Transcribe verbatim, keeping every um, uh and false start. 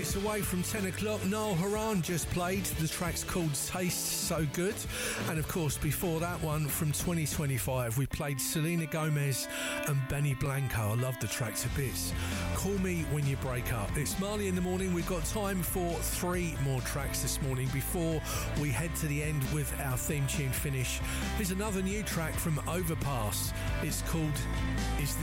minutes away from ten o'clock. Niall Horan just played. The track's called Taste So Good. And of course, before that one, from twenty twenty-five, we played Selena Gomez and Benny Blanco. I love the track to bits. Call Me When You Break Up. It's Marley in the Morning. We've got time for three more tracks this morning before we head to the end with our theme tune finish. Here's another new track from Overpass. It's called Is